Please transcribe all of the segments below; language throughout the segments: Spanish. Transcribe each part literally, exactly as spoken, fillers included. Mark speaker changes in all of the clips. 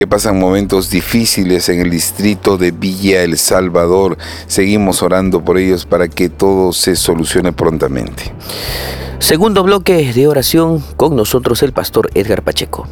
Speaker 1: que pasan momentos difíciles en el distrito de Villa El Salvador. Seguimos orando por ellos para que todo se solucione prontamente.
Speaker 2: Segundo bloque de oración, con nosotros el pastor Edgar Pacheco.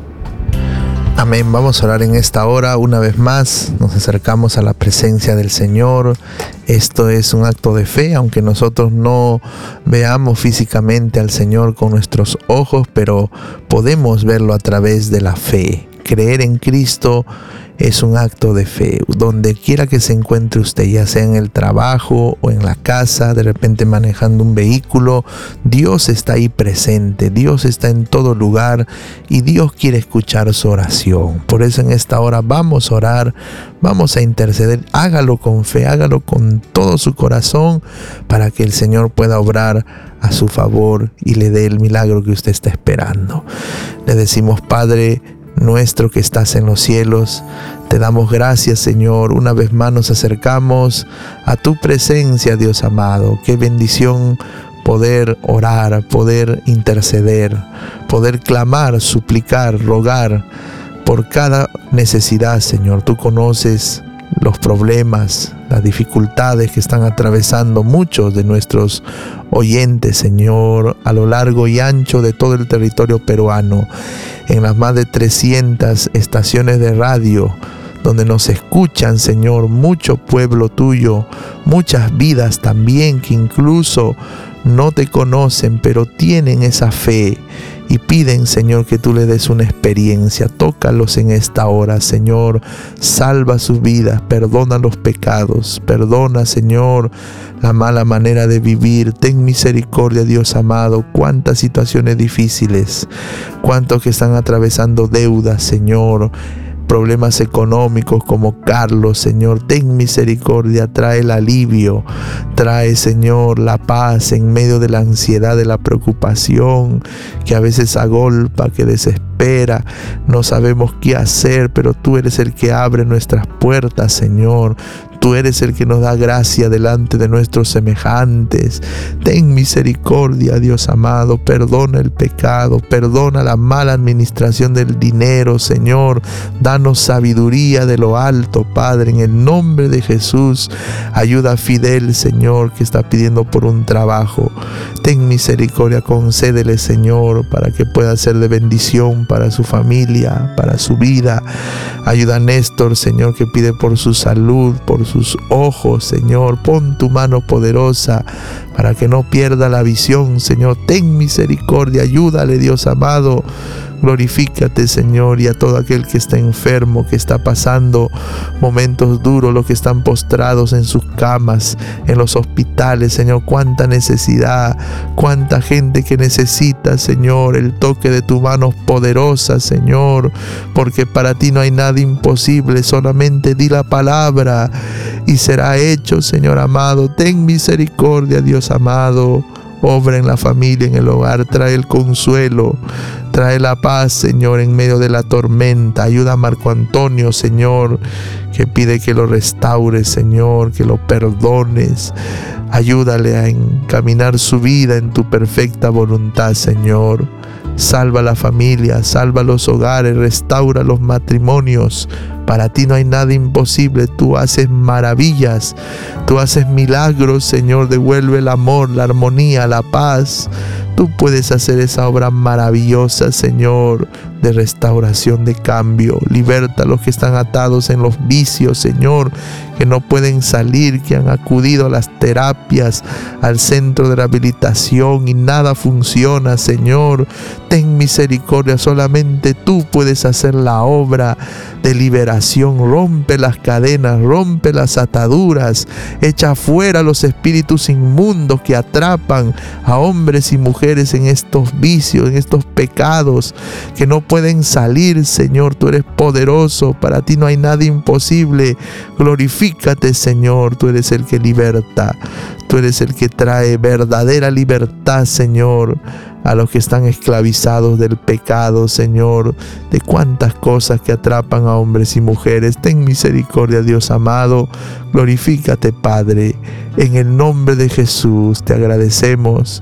Speaker 3: Amén. Vamos a orar en esta hora. Una vez más nos acercamos a la presencia del Señor. Esto es un acto de fe, aunque nosotros no veamos físicamente al Señor con nuestros ojos, pero podemos verlo a través de la fe. Creer en Cristo es un acto de fe. Donde quiera que se encuentre usted, ya sea en el trabajo o en la casa, de repente manejando un vehículo, Dios está ahí presente, Dios está en todo lugar y Dios quiere escuchar su oración. Por eso en esta hora vamos a orar, vamos a interceder. Hágalo con fe, hágalo con todo su corazón para que el Señor pueda obrar a su favor y le dé el milagro que usted está esperando. Le decimos: Padre nuestro que estás en los cielos, te damos gracias, Señor. Una vez más nos acercamos a tu presencia, Dios amado. Qué bendición poder orar, poder interceder, poder clamar, suplicar, rogar por cada necesidad, Señor. Tú conoces los problemas, las dificultades que están atravesando muchos de nuestros oyentes, Señor, a lo largo y ancho de todo el territorio peruano, en las más de trescientas estaciones de radio donde nos escuchan, Señor, mucho pueblo tuyo, muchas vidas también que incluso no te conocen, pero tienen esa fe y piden, Señor, que tú le des una experiencia. Tócalos en esta hora, Señor. Salva sus vidas, perdona los pecados, perdona, Señor, la mala manera de vivir. Ten misericordia, Dios amado. Cuántas situaciones difíciles, cuántos que están atravesando deudas, Señor, problemas económicos como Carlos, Señor, ten misericordia, trae el alivio, trae, Señor, la paz en medio de la ansiedad, de la preocupación que a veces agolpa, que desespera, no sabemos qué hacer, pero tú eres el que abre nuestras puertas, Señor. Tú eres el que nos da gracia delante de nuestros semejantes. Ten misericordia, Dios amado. Perdona el pecado, perdona la mala administración del dinero, Señor. Danos sabiduría de lo alto, Padre, en el nombre de Jesús. Ayuda a Fidel, Señor, que está pidiendo por un trabajo. Ten misericordia, concédele, Señor, para que pueda ser de bendición para su familia, para su vida. Ayuda a Néstor, Señor, que pide por su salud, por sus ojos, Señor. Pon tu mano poderosa para que no pierda la visión, Señor. Ten misericordia, ayúdale, Dios amado. Glorifícate, Señor, y a todo aquel que está enfermo, que está pasando momentos duros, los que están postrados en sus camas, en los hospitales, Señor. Cuánta necesidad, cuánta gente que necesita, Señor, el toque de tu mano poderosa, Señor, porque para ti no hay nada imposible. Solamente di la palabra y será hecho, Señor amado. Ten misericordia, Dios amado. Obra en la familia, en el hogar, trae el consuelo, trae la paz, Señor, en medio de la tormenta. Ayuda a Marco Antonio, Señor, que pide que lo restaures, Señor, que lo perdones. Ayúdale a encaminar su vida en tu perfecta voluntad, Señor. Salva la familia, salva los hogares, restaura los matrimonios. Para ti no hay nada imposible. Tú haces maravillas, tú haces milagros, Señor. Devuelve el amor, la armonía, la paz. Tú puedes hacer esa obra maravillosa, Señor, de restauración, de cambio. Liberta a los que están atados en los vicios, Señor, que no pueden salir, que han acudido a las terapias, al centro de rehabilitación y nada funciona, Señor. Ten misericordia, solamente tú puedes hacer la obra de liberación. Rompe las cadenas, rompe las ataduras, echa fuera los espíritus inmundos que atrapan a hombres y mujeres en estos vicios, en estos pecados, que no pueden salir, Señor. Tú eres poderoso, para ti no hay nada imposible. Glorifícate, Señor. Tú eres el que liberta, tú eres el que trae verdadera libertad, Señor, a los que están esclavizados del pecado, Señor, de cuántas cosas que atrapan a hombres y mujeres. Ten misericordia, Dios amado. Glorifícate, Padre. En el nombre de Jesús te agradecemos,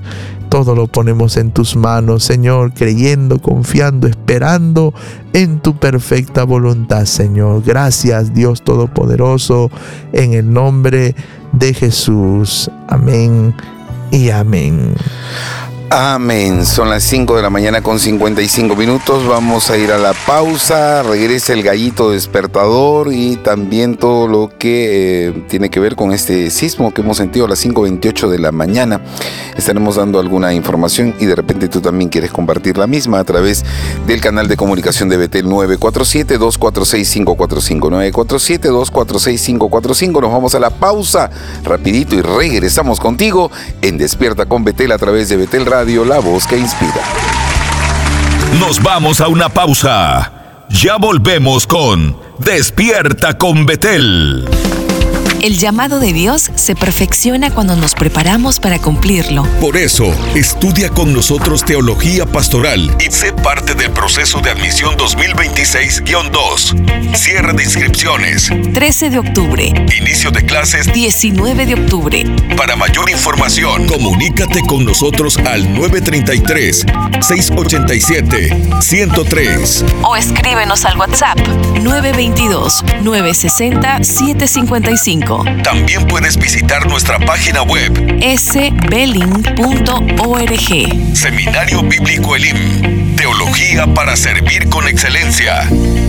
Speaker 3: Todo lo ponemos en tus manos, Señor, creyendo, confiando, esperando en tu perfecta voluntad, Señor. Gracias, Dios Todopoderoso, en el nombre de Jesús. Amén y amén.
Speaker 1: Amén. Son las cinco de la mañana con cincuenta y cinco minutos. Vamos a ir a la pausa. Regresa el gallito despertador y también todo lo que eh, tiene que ver con este sismo que hemos sentido a las cinco veintiocho de la mañana. Estaremos dando alguna información y de repente tú también quieres compartir la misma a través del canal de comunicación de Betel nueve cuatro siete, dos cuatro seis, cinco cuatro cinco. nueve cuatro siete, dos cuatro seis, cinco cuatro cinco. Nos vamos a la pausa rapidito y regresamos contigo en Despierta con Betel a través de Betel Radio, la voz que inspira.
Speaker 4: Nos vamos a una pausa. Ya volvemos con Despierta con Betel.
Speaker 5: El llamado de Dios se perfecciona cuando nos preparamos para cumplirlo.
Speaker 4: Por eso, estudia con nosotros Teología Pastoral y sé parte del proceso de admisión dos mil veintiséis guión dos. Cierre de inscripciones.
Speaker 5: trece de octubre.
Speaker 4: Inicio de clases.
Speaker 5: diecinueve de octubre.
Speaker 4: Para mayor información, comunícate con nosotros al nueve treinta y tres, seiscientos ochenta y siete, ciento tres.
Speaker 5: O escríbenos al WhatsApp nueve veintidós, novecientos sesenta, setecientos cincuenta y cinco.
Speaker 4: También puedes visitar nuestra página web
Speaker 5: s beling punto org.
Speaker 4: Seminario Bíblico Elim. Teología para servir con excelencia.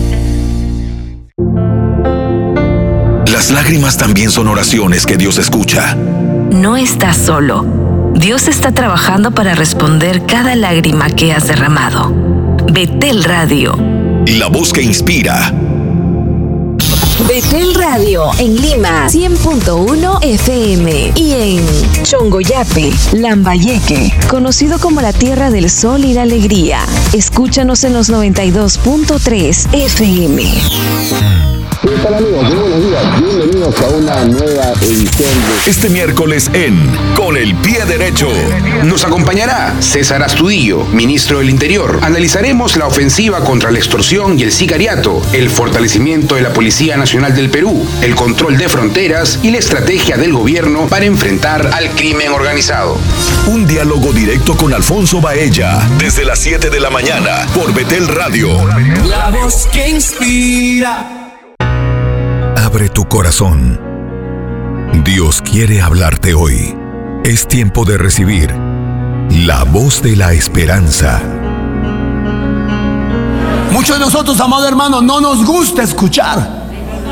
Speaker 4: Las lágrimas también son oraciones que Dios escucha.
Speaker 5: No estás solo. Dios está trabajando para responder cada lágrima que has derramado. Betel Radio.
Speaker 4: La voz que inspira.
Speaker 6: Betel Radio en Lima cien punto uno F M y en Chongoyape, Lambayeque, conocido como la Tierra del Sol y la Alegría. Escúchanos en los noventa y dos punto tres F M.
Speaker 7: ¿Qué tal, amigos? Muy buenos días. Bienvenidos a una nueva edición de...
Speaker 4: Este miércoles en Con el Pie Derecho.
Speaker 8: Nos acompañará César Astudillo, ministro del Interior. Analizaremos la ofensiva contra la extorsión y el sicariato, el fortalecimiento de la Policía Nacional del Perú, el control de fronteras y la estrategia del gobierno para enfrentar al crimen organizado.
Speaker 4: Un diálogo directo con Alfonso Baella, desde las siete de la mañana, por Betel Radio.
Speaker 9: La voz que inspira.
Speaker 4: Abre tu corazón. Dios quiere hablarte hoy. Es tiempo de recibir la voz de la esperanza.
Speaker 9: Muchos de nosotros, amado hermano, no nos gusta escuchar.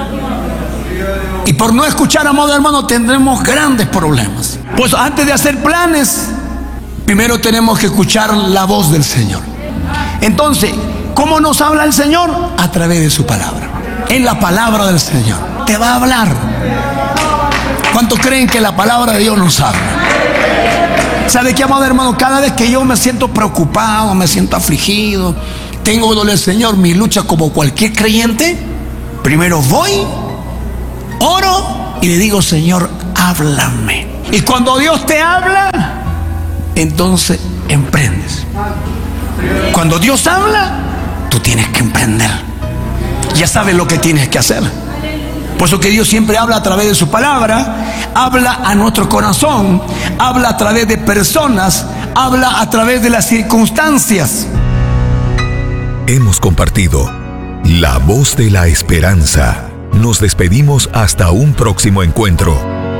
Speaker 9: Y por no escuchar, amado hermano, tendremos grandes problemas. Pues antes de hacer planes, primero tenemos que escuchar la voz del Señor. Entonces, ¿cómo nos habla el Señor? A través de su palabra. En la palabra del Señor te va a hablar. ¿Cuántos creen que la palabra de Dios nos habla? ¿Sabe qué, amado hermano? Cada vez que yo me siento preocupado, me siento afligido, tengo dolor del Señor, mi lucha como cualquier creyente, primero voy, oro y le digo: Señor, háblame. Y cuando Dios te habla, entonces emprendes. Cuando Dios habla, tú tienes que emprender. Ya sabes lo que tienes que hacer. Por eso que Dios siempre habla a través de su palabra, habla a nuestro corazón, habla a través de personas, habla a través de las circunstancias.
Speaker 4: Hemos compartido la voz de la esperanza. Nos despedimos hasta un próximo encuentro.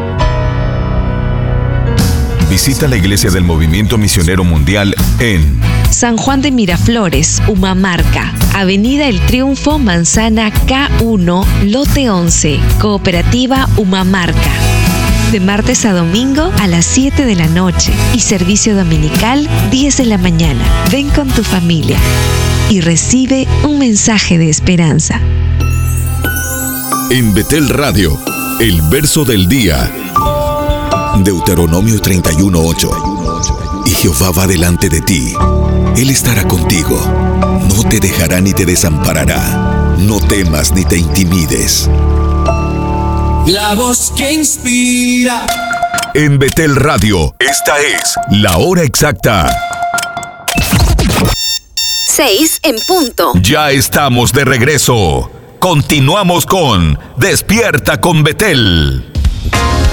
Speaker 4: Visita la iglesia del Movimiento Misionero Mundial en
Speaker 6: San Juan de Miraflores, Humamarca, Avenida El Triunfo, Manzana K uno, Lote once, Cooperativa Humamarca. De martes a domingo a las siete de la noche y servicio dominical diez de la mañana. Ven con tu familia y recibe un mensaje de esperanza.
Speaker 4: En Betel Radio, el verso del día. Deuteronomio treinta y uno, ocho. Y Jehová va delante de ti. Él estará contigo. No te dejará ni te desamparará. No temas ni te intimides.
Speaker 9: La voz que inspira.
Speaker 4: En Betel Radio, esta es la hora exacta.
Speaker 6: Seis en punto.
Speaker 4: Ya estamos de regreso. Continuamos con Despierta con Betel.